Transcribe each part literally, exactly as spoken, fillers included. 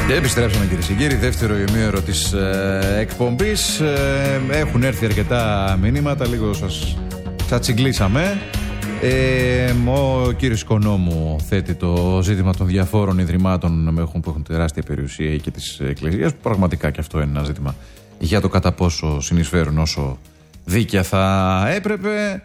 Και επιστρέψαμε, κυρίες και κύριοι, δεύτερο ημίωρο της ε, εκπομπής. Ε, έχουν έρθει αρκετά μηνύματα, λίγο σας τσατσιγκλίσαμε. Ε, ο κύριος Οικονόμου θέτει το ζήτημα των διαφόρων ιδρυμάτων που έχουν τεράστια περιουσία και της Εκκλησίας. Πραγματικά και αυτό είναι ένα ζήτημα για το κατά πόσο συνεισφέρουν όσο δίκαια θα έπρεπε.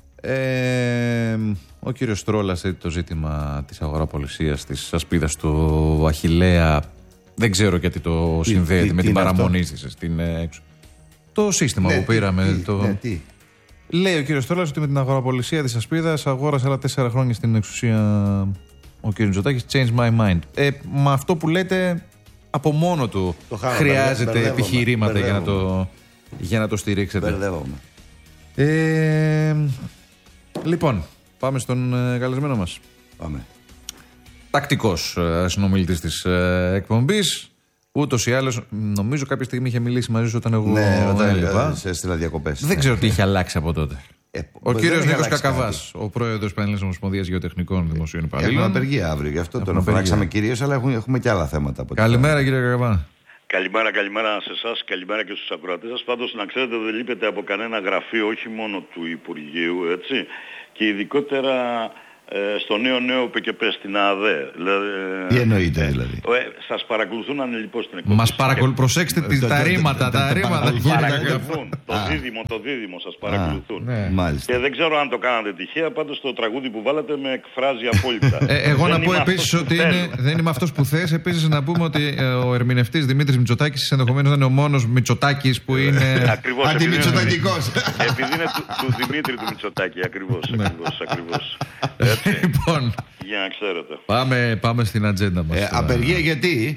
Ε, ο κύριος Στρόλας θέτει το ζήτημα της αγοραπολισίας της ασπίδας του Αχιλλέα. Δεν ξέρω γιατί το συνδέεται τι, με τι την παραμονή της στην έξω. Το σύστημα ναι, που πήραμε. Τι, το... ναι, τι. Λέει ο κύριος Στρόλας ότι με την αγοραπολισία της ασπίδας αγόρασε άλλα τέσσερα χρόνια στην εξουσία ο κύριος Μητσοτάκης. Change my mind. Ε, με αυτό που λέτε από μόνο του το χρειάζεται μπερδεύομαι, επιχειρήματα μπερδεύομαι. Για, να το, για να το στηρίξετε. Μπερδεύομαι. Ε, λοιπόν, πάμε στον ε, καλεσμένο μας. Πάμε. Τακτικός ε, συνομιλητής της ε, εκπομπής. Ούτως ή άλλως, νομίζω κάποια στιγμή είχε μιλήσει μαζί σου όταν εγώ ναι, όταν έλειπα. Σε έστειλα διακοπές. Δεν ξέρω τι είχε αλλάξει από τότε. Ε, ο κύριος Νίκος Κακαβάς, ο πρόεδρος Πανελλήνιας Ομοσπονδίας Γεωτεχνικών Δημοσίων Υπαλλήλων. Έχουμε απεργία αύριο, γι' αυτό τον φωνάξαμε κυρίως, αλλά έχουμε, έχουμε και άλλα θέματα. Από καλημέρα, κύριε Κακαβά. Καλημέρα, καλημέρα σε εσάς, καλημέρα και στους ακροατές σας. Πάντως να ξέρετε δεν λείπετε από κανένα γραφείο, όχι μόνο του Υπουργείου, έτσι, και ειδικότερα ε, στο νέο νέο ΠΚΠ στην ΑΔΕ. Δηλαδή, τι εννοείται δηλαδή? Ε, σας παρακολουθούν ανελιπώς στην εκπομπή. Μας παρακολουθούν, προσέξτε τις, τα ρήματα, τα ρήματα. Παρακολουθούν, το δίδυμο, το δίδυμο σας παρακολουθούν. Και δεν ξέρω αν το κάνατε τυχαία, πάντως το τραγούδι που βάλατε με εκφράζει απόλυτα. Εγώ να πω επίσης ότι δεν είμαι αυτός που θες. Επίσης να πούμε ότι ο ερμηνευτής Δημήτρης Μητσοτάκης ενδεχομένως να είναι ο μόνος Μητσοτάκης που είναι αντιμητσοτακικός. Επειδή είναι του Δημήτρη του Μητσοτάκη, ακριβώς. Λοιπόν, για να ξέρετε. Πάμε, πάμε στην ατζέντα μας. Ε, απεργία γιατί?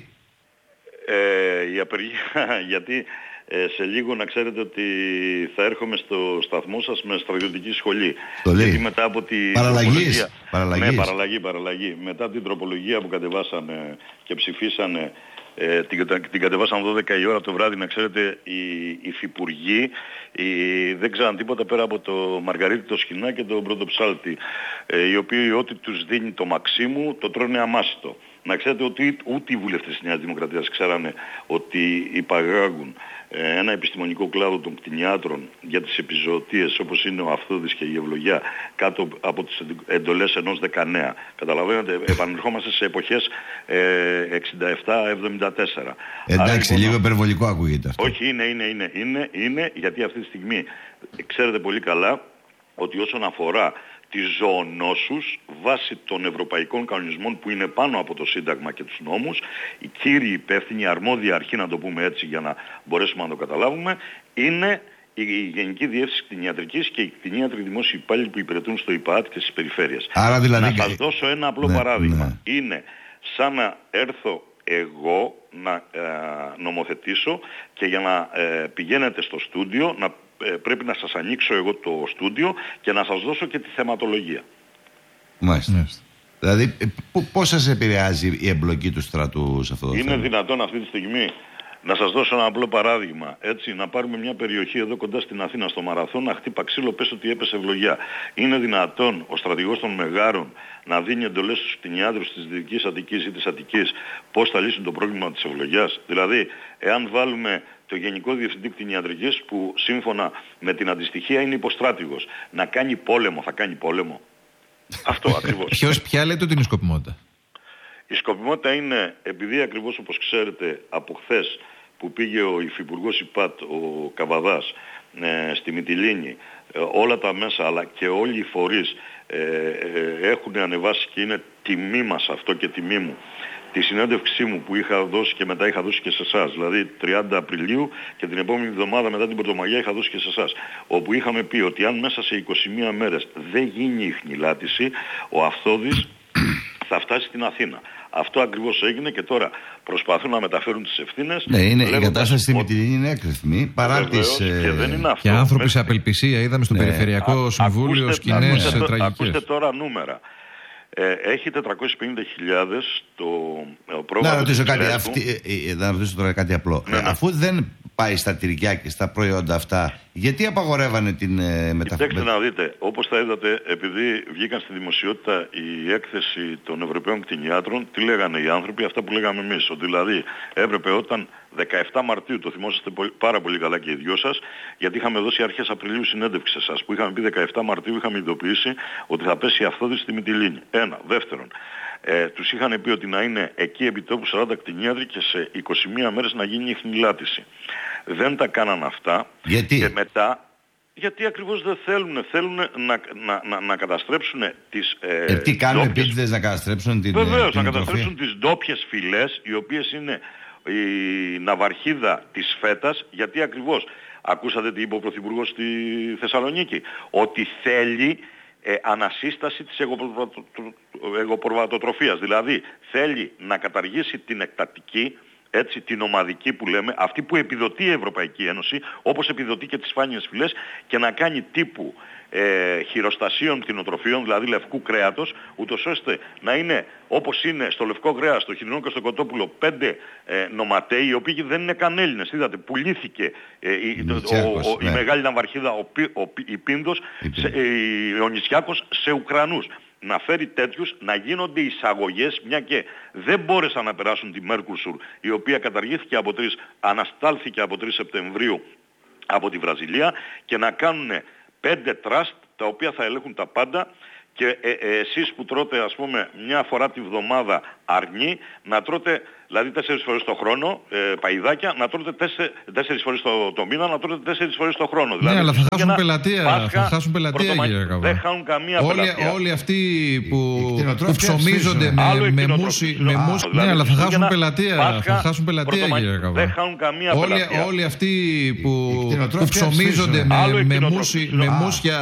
Ε, η απεργία γιατί ε, σε λίγο να ξέρετε ότι θα έρχομαι στο σταθμό σας με στρατιωτική σχολή. Το λέει. Γιατί μετά από την παραλλαγής. Παραλλαγής. Ναι, παραλλαγή, παραλλαγή. Μετά την τροπολογία που κατεβάσανε και ψηφίσανε, ε, την, την κατεβάσαν δώδεκα η ώρα το βράδυ, να ξέρετε, οι υφυπουργοί οι, δεν ξέραν τίποτα πέρα από το Μαργαρίτη, το Σχοινά και τον Πρωτοψάλτη, ε, οι οποίοι ό,τι τους δίνει το Μαξίμου το τρώνε αμάσιτο. Να ξέρετε ότι ούτε οι βουλευτές της Νέας Δημοκρατίας ξέρανε ότι υπαγάγουν ε, ένα επιστημονικό κλάδο των κτηνιάτρων για τις επιζωοτίες όπως είναι ο Αυθόδης και η Ευλογιά κάτω από τις εντολές ενός δεκανέα. Καταλαβαίνετε, επανερχόμαστε σε εποχές ε, εξήντα επτά εβδομήντα τέσσερα. Εντάξει, άρα, λίγο υπερβολικό ακούγεται αυτό. Όχι, είναι, είναι, είναι, είναι, είναι, γιατί αυτή τη στιγμή ξέρετε πολύ καλά ότι όσον αφορά τις ζωονόσους βάσει των ευρωπαϊκών κανονισμών που είναι πάνω από το Σύνταγμα και τους νόμους, η κύριοι υπεύθυνη, η αρμόδια αρχή, να το πούμε έτσι για να μπορέσουμε να το καταλάβουμε, είναι η Γενική Διεύθυνση Κτηνιατρικής και οι κτηνίατροι δημόσιοι υπάλληλοι που υπηρετούν στο ΙΠΑΑΤ και στις περιφέρειες. Άρα δηλαδή... Να σας δώσω ένα απλό ναι, παράδειγμα. Ναι. Είναι σαν να έρθω εγώ να ε, νομοθετήσω και για να ε, πηγαίνετε στο στούντιο να Ε, πρέπει να σας ανοίξω εγώ το στούντιο και να σας δώσω και τη θεματολογία. Μάλιστα. Yes. Δηλαδή πώς σας επηρεάζει η εμπλοκή του στρατού σε αυτό το Είναι θέμα? δυνατόν αυτή τη στιγμή να σας δώσω ένα απλό παράδειγμα. Έτσι, να πάρουμε μια περιοχή εδώ κοντά στην Αθήνα στο Μαραθών, να χτύπα ξύλο, πες ότι έπεσε ευλογιά. Είναι δυνατόν ο στρατηγός των Μεγάρων να δίνει εντολές στους κτηνιάτρους της Δυτικής Αττικής ή της Αττικής πώς θα λύσουν το πρόβλημα της ευλογιάς? Δηλαδή, εάν βάλουμε το Γενικό Διευθυντή Κτηνιατρικής που σύμφωνα με την αντιστοιχεία είναι υποστράτηγος, να κάνει πόλεμο, θα κάνει πόλεμο? Αυτό ακριβώς. Ποιος, ποια λέτε ότι είναι η σκοπιμότητα? Η σκοπιμότητα είναι, επειδή ακριβώς όπως ξέρετε από χθες που πήγε ο υφυπουργός ΙΠΑΤ, ο Καβαδάς, ε, στη Μυτιλήνη, ε, όλα τα μέσα αλλά και όλοι οι φορείς ε, ε, έχουν ανεβάσει και είναι τιμή μας αυτό και τιμή μου τη συνέντευξή μου που είχα δώσει και μετά είχα δώσει και σε εσάς, δηλαδή τριάντα Απριλίου και την επόμενη εβδομάδα μετά την Πρωτομαγιά είχα δώσει και σε εσάς, όπου είχαμε πει ότι αν μέσα σε είκοσι μία μέρες δεν γίνει η χνηλάτιση, ο Αυθόδης θα φτάσει στην Αθήνα. Αυτό ακριβώς έγινε και τώρα προσπαθούν να μεταφέρουν τις ευθύνες. Ναι, είναι, η κατάσταση στη Μυτιλήνη είναι έκρηθμη παρά τις... Και δεν είναι αυτό. Και άνθρωποι σε απελπισία, είδαμε στο ναι. Περιφερειακό Α, Συμβούλιο σκηνές τραγικές. Ακούστε τώρα νούμερα. Ε, έχει τετρακόσιες πενήντα χιλιάδες το πρόγραμμα. Να ρωτήσω κάτι, αυτή, ε, ε, να ρωτήσω τώρα κάτι απλό. Ναι, ναι. Ε, αφού δεν πάει στα τυριά και στα προϊόντα αυτά, γιατί απαγορεύανε την ε, μεταφορά? Κοιτάξτε να δείτε, όπως θα είδατε, επειδή βγήκαν στη δημοσιότητα η έκθεση των Ευρωπαίων κτηνιάτρων, τι λέγανε οι άνθρωποι, αυτά που λέγαμε εμείς. Ότι δηλαδή έπρεπε όταν δεκαεφτά Μαρτίου, το θυμόσαστε πάρα πολύ καλά και οι δυο σας, γιατί είχαμε δώσει αρχές Απριλίου συνέντευξη σε εσάς, που είχαμε πει δεκαεφτά Μαρτίου, είχαμε ειδοποιήσει ότι θα πέσει η αυθόδηση στη Μυτιλήνη. Ένα. Δεύτερον, ε, τους είχαν πει ότι να είναι εκεί επιτόπου σαράντα κτηνίατροι και σε είκοσι μία μέρες να γίνει η χνηλάτιση. Δεν τα κάναν αυτά. Γιατί? Και μετά, γιατί ακριβώς δεν θέλουν, θέλουν να, να, να, να καταστρέψουν τις ε, ε, τι κάνουν ντόπιες... επίτηδες να καταστρέψουν την Βεβαίως, την να τροφή. καταστρέψουν τις ντόπιες φυλές, οι οποίες είναι η ναυαρχίδα της φέτας, γιατί ακριβώς, ακούσατε τι είπε ο Πρωθυπουργός στη Θεσσαλονίκη, ότι θέλει ε, ανασύσταση της εγωπορβατοτροφίας. Δηλαδή θέλει να καταργήσει την εκτατική, έτσι, την ομαδική που λέμε, αυτή που επιδοτεί η Ευρωπαϊκή Ένωση, όπως επιδοτεί και τις σπάνιες φυλές, και να κάνει τύπου ε, χειροστασίων κτηνοτροφίων, δηλαδή λευκού κρέατος, ούτως ώστε να είναι όπως είναι στο λευκό κρέας, στο χοιρινό και στο κοτόπουλο, πέντε ε, νοματέοι, οι οποίοι δεν είναι καν Έλληνες. Είδατε, πουλήθηκε ε, η, το, ο, ο, ναι. η μεγάλη ναυαρχίδα, ο, ο, ο, η Πίνδος, σε, ε, ο Νησιάκος, σε Ουκρανούς. Να φέρει τέτοιους, να γίνονται εισαγωγές, μια και δεν μπόρεσαν να περάσουν τη Mercosur, η οποία καταργήθηκε από τρεις, αναστάλθηκε από τρεις Σεπτεμβρίου από τη Βραζιλία, και να κάνουν πέντε τραστ τα οποία θα ελέγχουν τα πάντα, και ε, ε, εσείς που τρώτε ας πούμε μια φορά τη βδομάδα αρνί, να τρώτε δηλαδή τέσσερις φορές το χρόνο ε, παϊδάκια, να τρώτε τέσσερις, τέσσερις φορές το, το μήνα, να τρώτε τέσσερις φορές το χρόνο. Ναι, δηλαδή, αλλά θα χάσουν πελατεία, Πάσχα, θα χάσουν πελατεία, κύριε Καβά. Δεν χάνουν καμία όλοι, πελατεία. Όλοι αυτοί που, που ψωμίζονται με, με μουσι... Με μουσ... Α, δηλαδή, ναι, αλλά θα χάσουν πελατεία, Πάσχα, θα χάσουν πελατεία, κύριε Καβά. Δεν χάνουν καμία όλοι, πελατεία. Όλοι αυτοί που, που ψωμίζονται με, με, μουσι... με μουσια...